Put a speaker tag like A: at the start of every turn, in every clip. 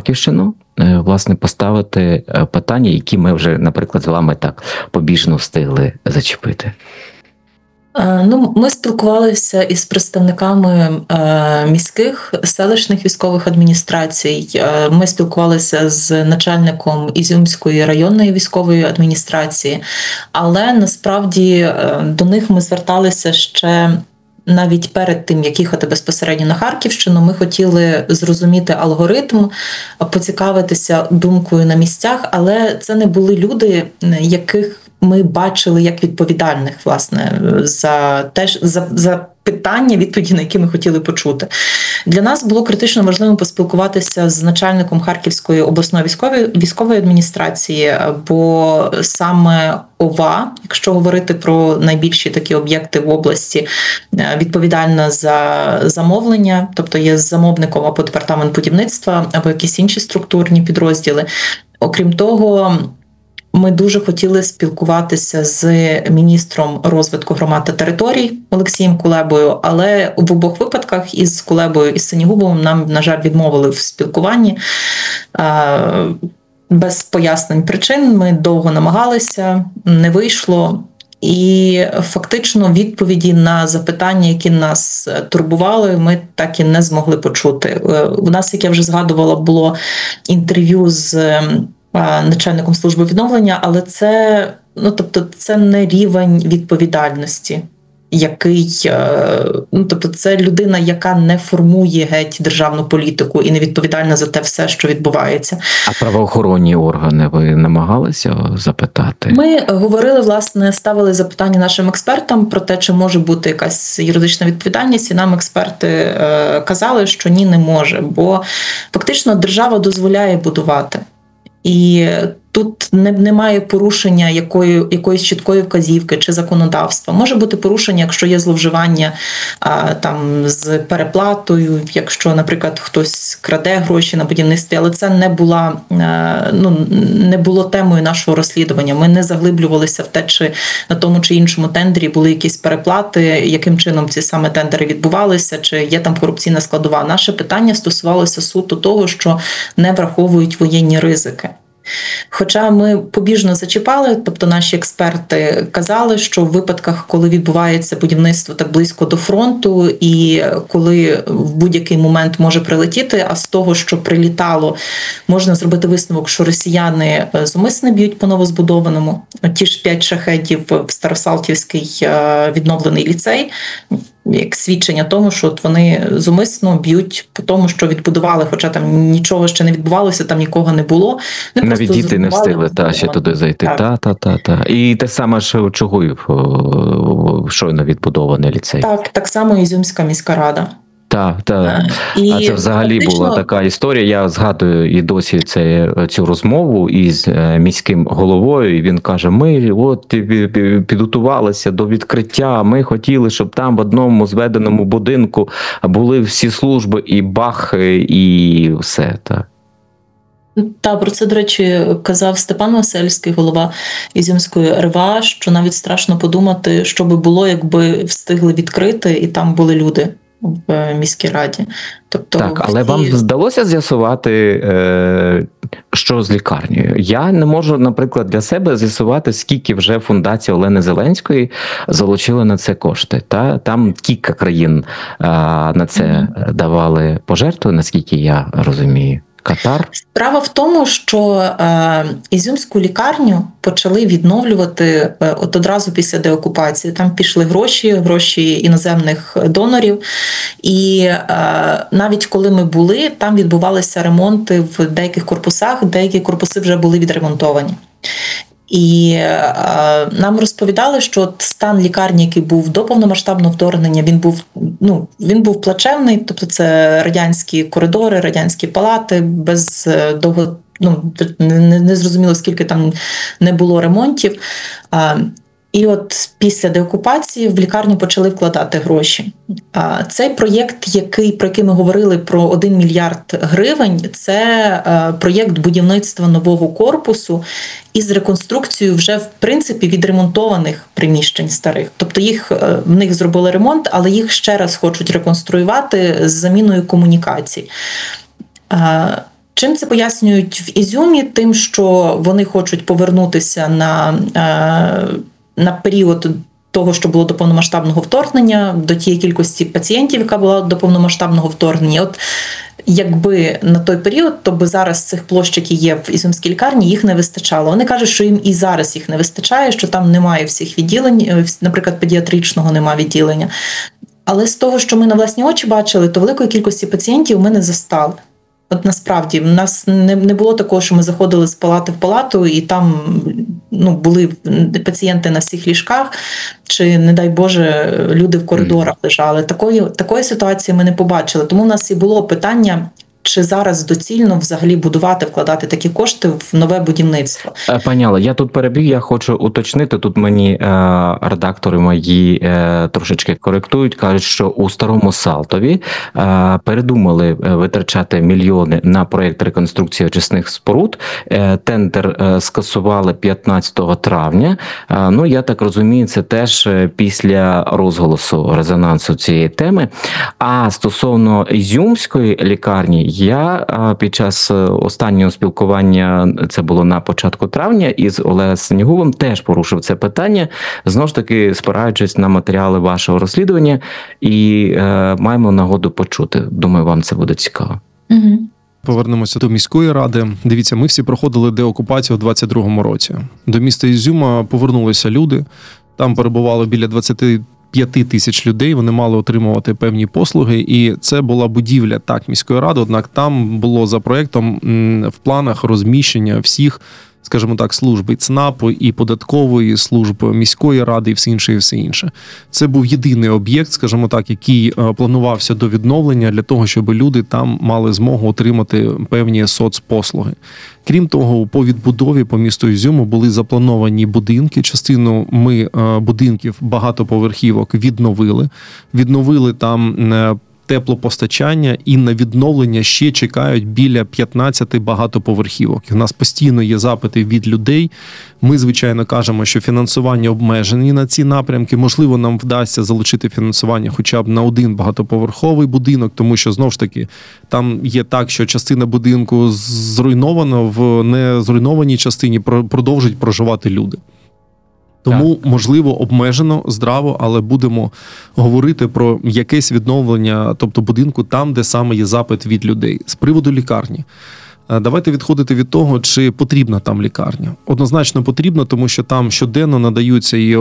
A: Харківщину, власне, поставити питання, які ми вже, наприклад, з вами так побіжно встигли зачепити.
B: Ну, ми спілкувалися із представниками міських, селищних військових адміністрацій. Ми спілкувалися з начальником Ізюмської районної військової адміністрації, але насправді до них ми зверталися ще навіть перед тим, як їхати безпосередньо на Харківщину. Ми хотіли зрозуміти алгоритм, поцікавитися думкою на місцях, але це не були люди, яких ми бачили як відповідальних, власне, за питання, відповіді на які ми хотіли почути. Для нас було критично важливо поспілкуватися з начальником Харківської обласної військової адміністрації, бо саме ОВА, якщо говорити про найбільші такі об'єкти в області, відповідальна за замовлення, тобто є замовником або департамент будівництва, або якісь інші структурні підрозділи. Окрім того, ми дуже хотіли спілкуватися з міністром розвитку громад та територій Олексієм Кулебою, але в обох випадках із Кулебою і з Синігубовим нам, на жаль, відмовили в спілкуванні. Без пояснень причин ми довго намагалися, не вийшло. І фактично відповіді на запитання, які нас турбували, ми так і не змогли почути. У нас, як я вже згадувала, було інтерв'ю з начальником служби відновлення, але це не рівень відповідальності, це людина, яка не формує геть державну політику і не відповідальна за те все, що відбувається.
A: А правоохоронні органи ви намагалися запитати?
B: Ми говорили, власне, ставили запитання нашим експертам про те, чи може бути якась юридична відповідальність, і нам експерти казали, що ні, не може, бо фактично держава дозволяє будувати. І тут немає порушення якоїсь чіткої вказівки чи законодавства. Може бути порушення, якщо є зловживання з переплатою, якщо, наприклад, хтось краде гроші на будівництві, але це не було темою нашого розслідування. Ми не заглиблювалися в те, чи на тому чи іншому тендері були якісь переплати, яким чином ці саме тендери відбувалися, чи є там корупційна складова. Наше питання стосувалося суто того, що не враховують воєнні ризики. Хоча ми побіжно зачіпали, тобто наші експерти казали, що в випадках, коли відбувається будівництво так близько до фронту і коли в будь-який момент може прилетіти, а з того, що прилітало, можна зробити висновок, що росіяни зумисно б'ють по новозбудованому. Ті ж 5 шахедів в Старосалтівський відновлений ліцей, як свідчення тому, що вони зумисно б'ють по тому, що відбудували, хоча там нічого ще не відбувалося, там нікого не було.
A: Навіть діти не встигли ще туди зайти. Так. І те саме, що Чугуїв, щойно відбудований ліцей.
B: Так само Ізюмська міська рада.
A: Так. А це взагалі була така історія. Я згадую і досі цю розмову із міським головою, і він каже, ми підготувалися до відкриття, ми хотіли, щоб там в одному зведеному будинку були всі служби, і бах, і все.
B: Так, про це, до речі, казав Степан Васильський, голова Ізюмської РВА, що навіть страшно подумати, що би було, якби встигли відкрити, і там були люди в міській раді. Тобто,
A: так, але вам вдалося з'ясувати, що з лікарнею? Я не можу, наприклад, для себе з'ясувати, скільки вже фундація Олени Зеленської залучила на це кошти. Там кілька країн на це давали пожертви, наскільки я розумію. Катар?
B: Справа в тому, що Ізюмську лікарню почали відновлювати от одразу після деокупації. Там пішли гроші іноземних донорів. І навіть коли ми були, там відбувалися ремонти в деяких корпусах, деякі корпуси вже були відремонтовані. І нам розповідали, що стан лікарні, який був до повномасштабного вторгнення, він був плачевний, тобто це радянські коридори, радянські палати, без не зрозуміло, скільки там не було ремонтів. І от після деокупації в лікарню почали вкладати гроші. Цей проєкт, про який ми говорили про 1 мільярд гривень, це проєкт будівництва нового корпусу із реконструкцією вже, в принципі, відремонтованих приміщень старих. Тобто в них зробили ремонт, але їх ще раз хочуть реконструювати з заміною комунікацій. Чим це пояснюють в Ізюмі? Тим, що вони хочуть повернутися на період того, що було до повномасштабного вторгнення, до тієї кількості пацієнтів, яка була до повномасштабного вторгнення. От якби на той період, то би зараз цих площ, які є в Ізюмській лікарні, їх не вистачало. Вони кажуть, що їм і зараз їх не вистачає, що там немає всіх відділень, наприклад, педіатричного немає відділення. Але з того, що ми на власні очі бачили, то великої кількості пацієнтів ми не застали. От насправді, в нас не було такого, що ми заходили з палати в палату, і там були пацієнти на всіх ліжках, чи, не дай Боже, люди в коридорах лежали. Такої ситуації ми не побачили. Тому в нас і було питання, чи зараз доцільно взагалі будувати, вкладати такі кошти в нове будівництво.
A: Пані Алло, я тут перебіг, я хочу уточнити, тут мені редактори мої трошечки коректують, кажуть, що у Старому Салтові передумали витрачати мільйони на проєкт реконструкції очисних споруд, тендер скасували 15 травня, я так розумію, це теж після розголосу резонансу цієї теми. А стосовно Ізюмської лікарні, я під час останнього спілкування, це було на початку травня, із Олегом Синігубовим теж порушив це питання, знову ж таки спираючись на матеріали вашого розслідування, і маємо нагоду почути. Думаю, вам це буде цікаво.
B: Угу.
C: Повернемося до міської ради. Дивіться, ми всі проходили деокупацію у 22-му році. До міста Ізюма повернулися люди, там перебувало біля 25 тисяч людей, вони мали отримувати певні послуги, і це була будівля міської ради, однак там було за проєктом в планах розміщення всіх, скажімо так, служби ЦНАПу і податкової служби міської ради і все інше, і все інше. Це був єдиний об'єкт, скажімо так, який планувався до відновлення для того, щоб люди там мали змогу отримати певні соцпослуги. Крім того, по відбудові по місту Ізюму були заплановані будинки. Частину будинків багатоповерхівок відновили. Відновили там теплопостачання, і на відновлення ще чекають біля 15 багатоповерхівок. У нас постійно є запити від людей. Ми, звичайно, кажемо, що фінансування обмежені на ці напрямки. Можливо, нам вдасться залучити фінансування хоча б на один багатоповерховий будинок, тому що, знову ж таки, там є так, що частина будинку зруйнована, в незруйнованій частині продовжують проживати люди. Тому, можливо, обмежено, здраво, але будемо говорити про якесь відновлення, тобто будинку там, де саме є запит від людей. З приводу лікарні. Давайте відходити від того, чи потрібна там лікарня. Однозначно потрібно, тому що там щоденно надаються і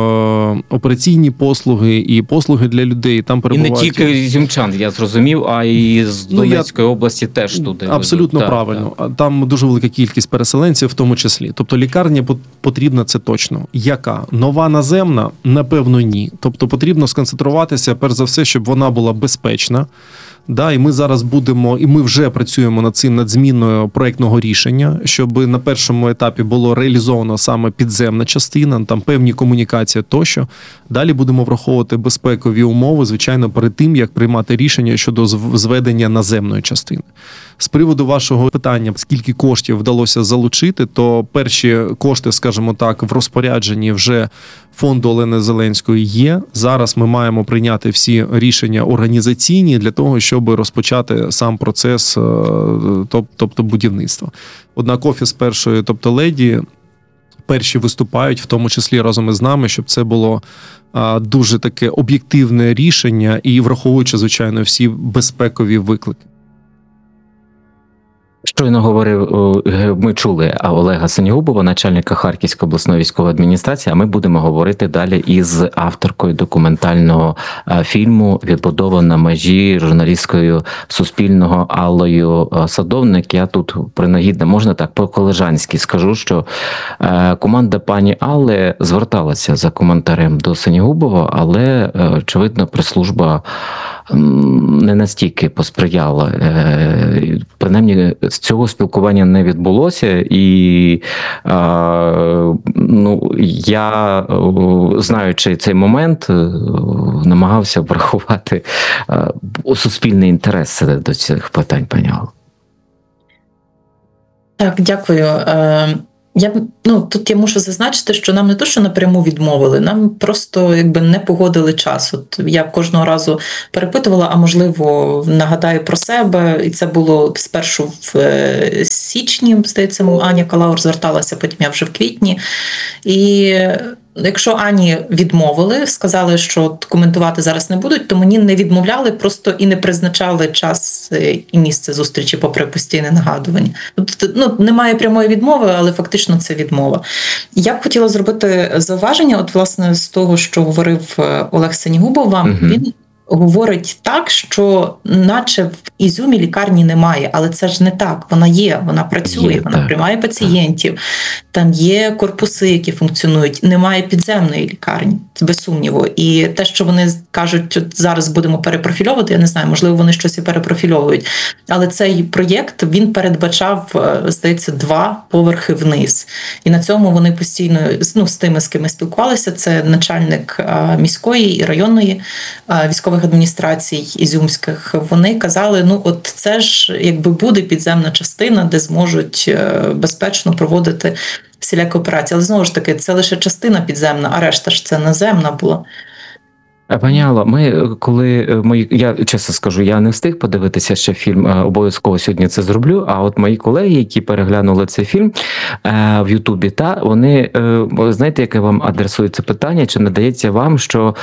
C: операційні послуги, і послуги для людей. Там перебувають...
A: І не тільки ізюмчан, я зрозумів, а і з Донецької області теж туди.
C: Абсолютно правильно. Так. Там дуже велика кількість переселенців в тому числі. Тобто лікарня потрібна, це точно. Яка? Нова наземна? Напевно, ні. Тобто потрібно сконцентруватися, перш за все, щоб вона була безпечна. І ми зараз будемо, і ми вже працюємо над зміною проєктного рішення, щоб на першому етапі було реалізовано саме підземна частина, там певні комунікації тощо. Далі будемо враховувати безпекові умови, звичайно, перед тим, як приймати рішення щодо зведення наземної частини. З приводу вашого питання, скільки коштів вдалося залучити, то перші кошти, скажімо так, в розпорядженні вже фонду Олени Зеленської є. Зараз ми маємо прийняти всі рішення організаційні для того, щоб розпочати сам процес, тобто будівництва. Однак офіс першої, тобто леді, перші виступають, в тому числі разом із нами, щоб це було дуже таке об'єктивне рішення і враховуючи, звичайно, всі безпекові виклики.
A: Щойно говорив, ми чули Олега Синігубова, начальника Харківської обласної військової адміністрації, а ми будемо говорити далі із авторкою документального фільму «Відбудова на межі» журналісткою Суспільного Аллою Садовник. Я тут принагідно, можна так, по-колежанськи скажу, що команда пані Алли зверталася за коментарем до Синігубова, але, очевидно, прес-служба не настільки посприяла. Принаймні, з цього спілкування не відбулося, і я, знаючи цей момент, намагався врахувати суспільний інтерес до цих питань, пані Алло.
B: Так, дякую. Тут я мушу зазначити, що нам не то, що напряму відмовили, нам просто не погодили час. От я кожного разу перепитувала, а можливо, нагадаю про себе, і це було спершу в січні, здається, Аня Калаур зверталася, потім я вже в квітні. І якщо Ані відмовили, сказали, що коментувати зараз не будуть, то мені не відмовляли, просто і не призначали час і місце зустрічі, попри постійне нагадування. Немає прямої відмови, але фактично це відмова. Я б хотіла зробити зауваження, власне, з того, що говорив Олег Сенігубов вам, він говорить так, що наче в Ізюмі лікарні немає, але це ж не так. Вона є, вона працює, вона приймає пацієнтів, там є корпуси, які функціонують, немає підземної лікарні, без сумніву. І те, що вони кажуть, от зараз будемо перепрофільовувати, я не знаю, можливо, вони щось і перепрофільовують, але цей проєкт, він передбачав, здається, 2 поверхи вниз. І на цьому вони постійно, з тими, з ким ми спілкувалися, це начальник міської і районної військових адміністрацій ізюмських, вони казали, це ж буде підземна частина, де зможуть безпечно проводити всілякі операції. Але знову ж таки, це лише частина підземна, а решта ж це наземна була.
A: Пані Алло, я чесно скажу, я не встиг подивитися ще фільм, обов'язково сьогодні це зроблю, а от мої колеги, які переглянули цей фільм в Ютубі, вони, знаєте, яке вам адресує це питання, чи надається вам, що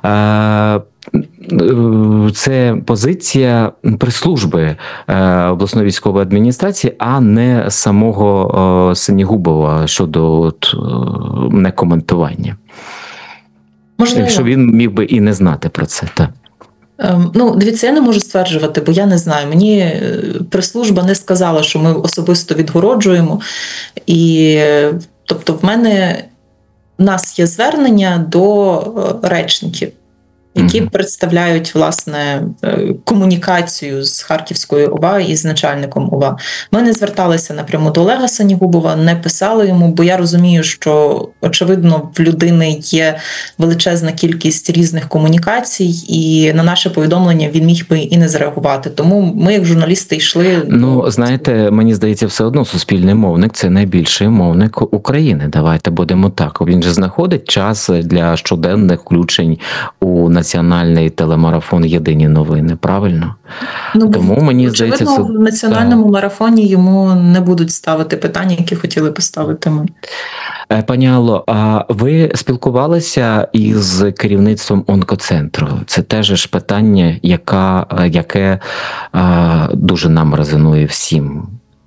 A: це позиція прес-служби обласної військової адміністрації, а не самого Сенігубова щодо некоментування.
B: Можливо.
A: Якщо він міг би і не знати про це, так.
B: Дивіться, я не можу стверджувати, бо я не знаю. Мені прес-служба не сказала, що ми особисто відгороджуємо. Тобто в нас є звернення до речників, які представляють, власне, комунікацію з Харківською ОВА і з начальником ОВА. Ми не зверталися напряму до Олега Сенігубова, не писали йому, бо я розумію, що, очевидно, в людини є величезна кількість різних комунікацій, і на наше повідомлення він міг би і не зреагувати. Тому ми, як журналісти, йшли...
A: знаєте, мені здається, все одно суспільний мовник – це найбільший мовник України. Давайте будемо так. Він же знаходить час для щоденних включень у національний телемарафон «Єдині новини», правильно? Тому, мені здається, це...
B: в національному марафоні йому не будуть ставити питання, які хотіли поставити ми.
A: Пані Алло, а ви спілкувалися із керівництвом онкоцентру? Це теж питання, яке дуже нам резонує всім.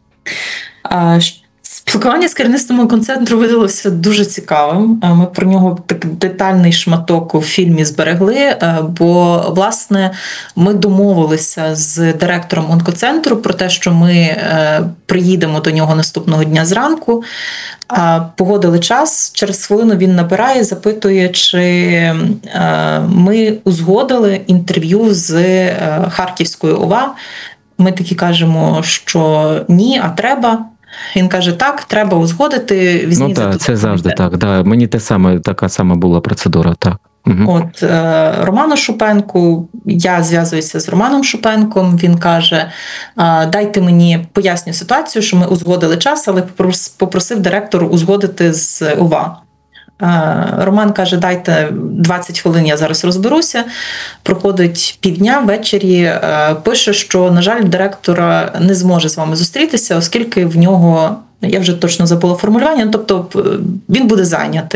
B: Спілкування з керівництвом онкоцентру видалося дуже цікавим. Ми про нього так детальний шматок у фільмі зберегли, бо, власне, ми домовилися з директором онкоцентру про те, що ми приїдемо до нього наступного дня зранку, погодили час, через хвилину він набирає, запитує, чи ми узгодили інтерв'ю з Харківською ОВА. Ми таки кажемо, що ні, а треба. Він каже, так, треба узгодити.
A: Це завжди так. Да. Мені така сама була процедура, так. Угу.
B: Роману Шупенку, я зв'язуюся з Романом Шупенком, він каже, дайте мені, поясню ситуацію, що ми узгодили час, але попросив директора узгодити з ОВА. Роман каже, дайте 20 хвилин, я зараз розберуся. Проходить півдня, ввечері пише, що, на жаль, директора не зможе з вами зустрітися, оскільки в нього, я вже точно забула формулювання, тобто він буде зайнятий.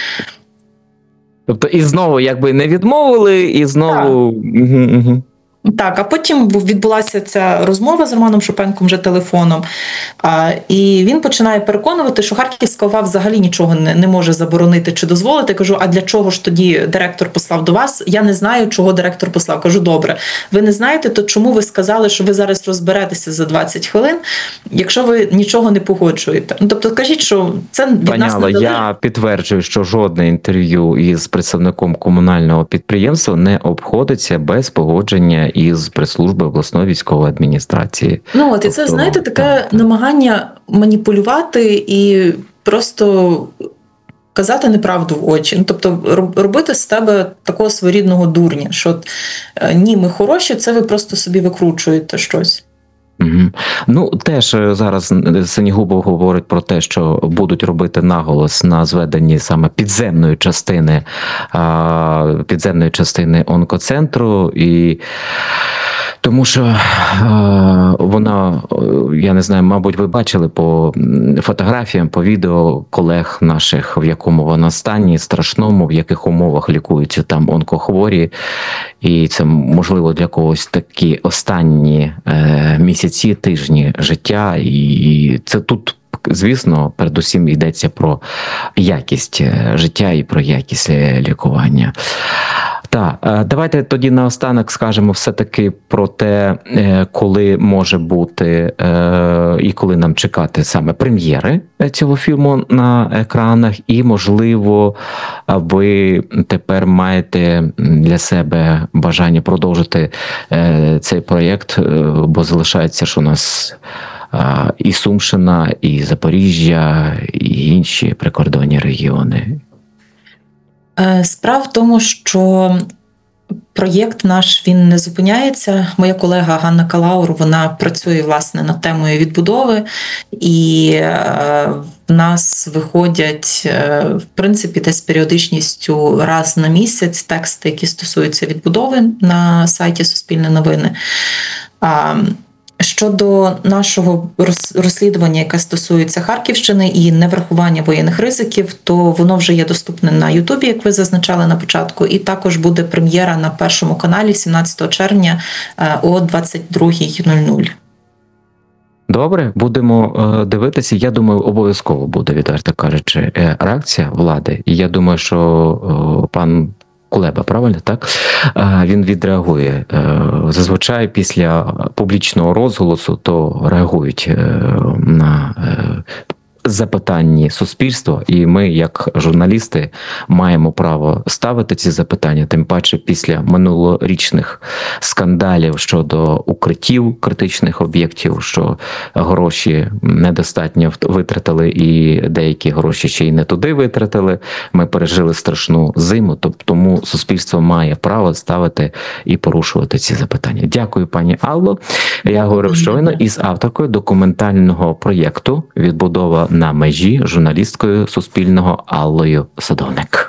A: Тобто і знову не відмовили, і знову...
B: Так, а потім відбулася ця розмова з Романом Шупенком вже телефоном, і він починає переконувати, що Харківська ОВА взагалі нічого не може заборонити чи дозволити. Кажу, а для чого ж тоді директор послав до вас? Я не знаю, чого директор послав. Кажу, добре, ви не знаєте, то чому ви сказали, що ви зараз розберетеся за 20 хвилин, якщо ви нічого не погоджуєте? Тобто, кажіть, що це від нас не залежить.
A: Я підтверджую, що жодне інтерв'ю із представником комунального підприємства не обходиться без погодження із прес-служби обласної військової адміністрації.
B: І це, знаєте, таке намагання маніпулювати і просто казати неправду в очі. Тобто робити з тебе такого своєрідного дурня, що ні, ми хороші, це ви просто собі викручуєте щось.
A: Угу. Ну, теж зараз Синігубов говорить про те, що будуть робити наголос на зведенні саме підземної частини онкоцентру, і тому що вона, я не знаю, мабуть, ви бачили по фотографіям, по відео колег наших, в якому вона стані, страшному, в яких умовах лікуються там онкохворі. І це, можливо, для когось такі останні місяці, тижні життя. І це тут, звісно, передусім йдеться про якість життя і про якість лікування. Так, давайте тоді наостанок скажемо все-таки про те, коли може бути і коли нам чекати саме прем'єри цього фільму на екранах, і, можливо, ви тепер маєте для себе бажання продовжити цей проєкт, бо залишається ж у нас і Сумщина, і Запоріжжя, і інші прикордонні регіони.
B: Справа в тому, що проєкт наш, він не зупиняється. Моя колега Ганна Калаур, вона працює, власне, над темою відбудови, і в нас виходять, в принципі, десь з періодичністю раз на місяць тексти, які стосуються відбудови на сайті Суспільне новини. Щодо нашого розслідування, яке стосується Харківщини і неврахування воєнних ризиків, то воно вже є доступне на Ютубі, як ви зазначали на початку, і також буде прем'єра на Першому каналі 17 червня о 22:00.
A: Добре, будемо дивитися. Я думаю, обов'язково буде, відверто кажучи, реакція влади. І я думаю, що пан Кулеба, правильно, так? Він відреагує. Зазвичай після публічного розголосу то реагують на запитання суспільства, і ми, як журналісти, маємо право ставити ці запитання, тим паче після минулорічних скандалів щодо укриттів критичних об'єктів, що гроші недостатньо витратили і деякі гроші ще й не туди витратили. Ми пережили страшну зиму, тому суспільство має право ставити і порушувати ці запитання. Дякую, пані Алло. Я говорив щойно із авторкою документального проєкту «Відбудова на межі», журналісткою Суспільного Аллою Садовник.